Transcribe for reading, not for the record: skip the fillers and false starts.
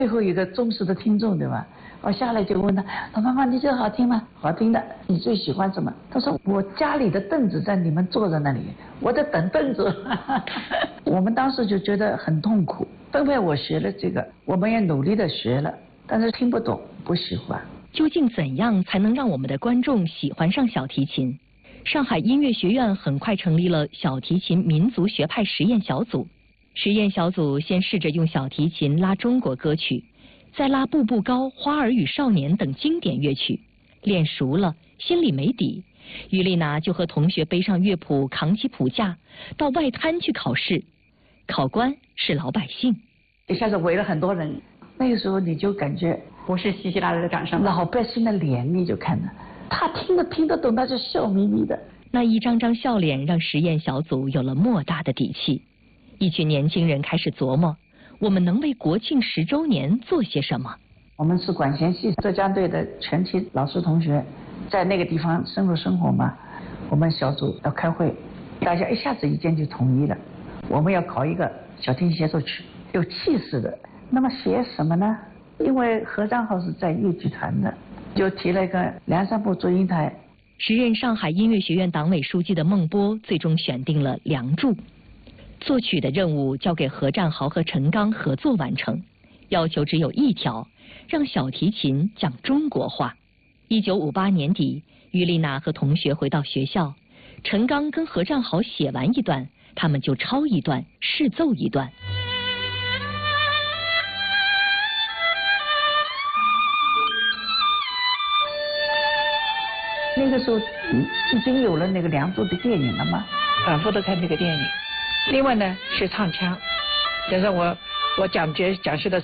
最后一个忠实的听众，对吧？我下来就问他：“老妈妈，你这好听吗？好听的。你最喜欢什么？”他说：“我家里的凳子在你们坐在那里，我在等凳子。”我们当时就觉得很痛苦。分配我学了这个，我们也努力的学了，但是听不懂，不喜欢。 究竟怎样才能让我们的观众喜欢上小提琴？上海音乐学院很快成立了小提琴民族学派实验小组。实验小组先试着用小提琴拉中国歌曲，再拉《步步高》《花儿与少年》等经典乐曲，练熟了，心里没底，于丽娜就和同学背上乐谱，扛起谱架，到外滩去考试。考官是老百姓， 一下子围了很多人，那个时候你就感觉不是稀稀拉拉的掌声， 老百姓的脸你就看着，他听得懂，他就笑眯眯的。 那一张张笑脸让实验小组有了莫大的底气。一群年轻人开始琢磨，我们能为国庆10周年做些什么？ 我们是管弦系浙江队的全体老师同学，在那个地方深入生活嘛。我们小组要开会，大家一下子意见就统一了，我们要考一个小提琴协奏曲，有气势的。那么写什么呢？因为何占豪是在乐剧团的，就提了一个梁山伯祝英台。 时任上海音乐学院党委书记的孟波最终选定了《梁祝》。作曲的任务交给何占豪和陈刚合作完成，要求只有一条，让小提琴讲中国话。1958年底，于丽娜和同学回到学校，陈刚跟何占豪写完一段，他们就抄一段，试奏一段。 那个时候已经有了那个《梁祝》的电影了吗？ 反复的看这个电影。另外呢是唱腔，就是我讲学的